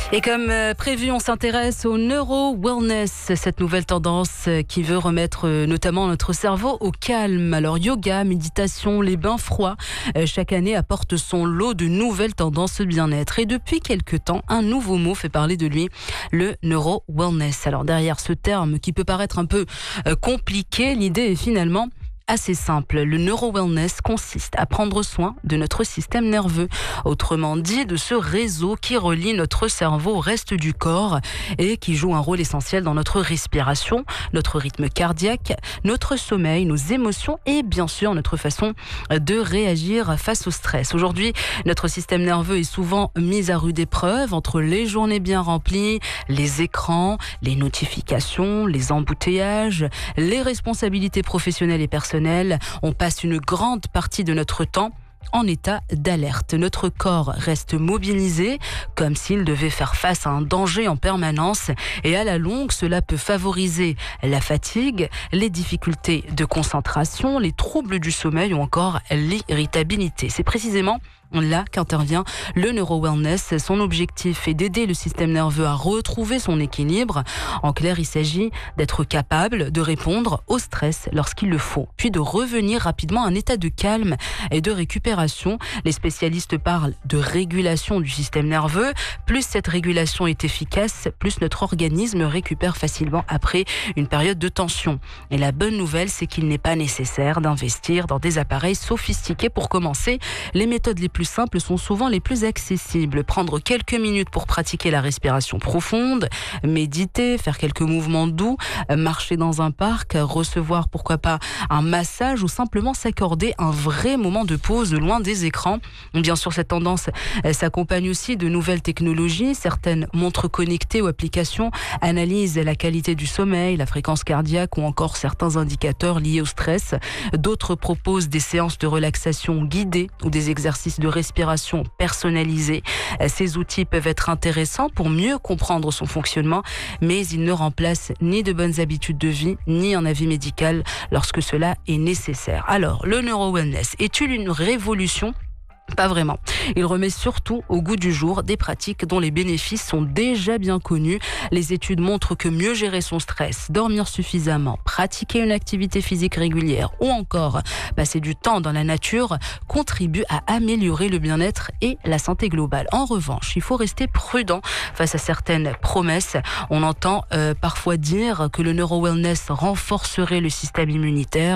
Et comme prévu, on s'intéresse au neuro-wellness, cette nouvelle tendance qui veut remettre notamment notre cerveau au calme. Alors yoga, méditation, les bains froids, chaque année apporte son lot de nouvelles tendances bien-être. Et depuis quelques temps, un nouveau mot fait parler de lui, le neuro-wellness. Alors derrière ce terme qui peut paraître un peu compliqué, l'idée est finalement assez simple. Le neuro-wellness consiste à prendre soin de notre système nerveux, autrement dit de ce réseau qui relie notre cerveau au reste du corps et qui joue un rôle essentiel dans notre respiration, notre rythme cardiaque, notre sommeil, nos émotions et bien sûr notre façon de réagir face au stress. Aujourd'hui, notre système nerveux est souvent mis à rude épreuve entre les journées bien remplies, les écrans, les notifications, les embouteillages, les responsabilités professionnelles et personnelles. On passe une grande partie de notre temps en état d'alerte. Notre corps reste mobilisé comme s'il devait faire face à un danger en permanence et à la longue, cela peut favoriser la fatigue, les difficultés de concentration, les troubles du sommeil ou encore l'irritabilité. C'est précisément là qu'intervient le neuro-wellness. Son objectif est d'aider le système nerveux à retrouver son équilibre. En clair, il s'agit d'être capable de répondre au stress lorsqu'il le faut, puis de revenir rapidement à un état de calme et de récupération. Les spécialistes parlent de régulation du système nerveux. Plus cette régulation est efficace, plus notre organisme récupère facilement après une période de tension. Et la bonne nouvelle, c'est qu'il n'est pas nécessaire d'investir dans des appareils sophistiqués pour commencer. Les méthodes les plus simples sont souvent les plus accessibles. Prendre quelques minutes pour pratiquer la respiration profonde, méditer, faire quelques mouvements doux, marcher dans un parc, recevoir pourquoi pas un massage ou simplement s'accorder un vrai moment de pause loin des écrans. Bien sûr, cette tendance s'accompagne aussi de nouvelles technologies. Certaines montres connectées ou applications analysent la qualité du sommeil, la fréquence cardiaque ou encore certains indicateurs liés au stress. D'autres proposent des séances de relaxation guidées ou des exercices de respiration personnalisée. Ces outils peuvent être intéressants pour mieux comprendre son fonctionnement, mais ils ne remplacent ni de bonnes habitudes de vie, ni un avis médical lorsque cela est nécessaire. Alors, le neuro-wellness est-il une révolution ? Pas vraiment. Il remet surtout au goût du jour des pratiques dont les bénéfices sont déjà bien connus. Les études montrent que mieux gérer son stress, dormir suffisamment, pratiquer une activité physique régulière ou encore passer du temps dans la nature contribue à améliorer le bien-être et la santé globale. En revanche, il faut rester prudent face à certaines promesses. On entend parfois dire que le neuro-wellness renforcerait le système immunitaire.